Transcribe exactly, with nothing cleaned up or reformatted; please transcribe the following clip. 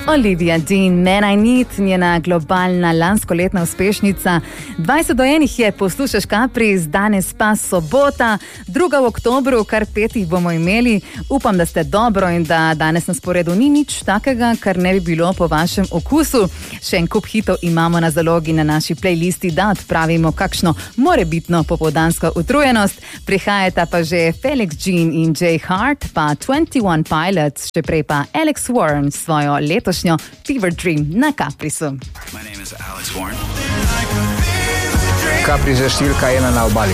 Olivia Dean, Man I Need, njena globalna lanskoletna uspešnica. dvajset do enih je Poslušaš Kapris, danes pa sobota, druga v oktobru, kar petih bomo imeli. Upam, da ste dobro in da danes na sporedu ni nič takega, kar ne bi bilo po vašem okusu. Še en kup hitov imamo na zalogi na naši playlisti, da odpravimo kakšno morebitno popoldansko utrujenost. Prihajata pa že Felix Jean in Jay Hart, pa dvajset ena Pilots, še prej pa Alex Warren s svojo letošnjo Fever Dream na Kaprisu. Kapris je številka ena na obali.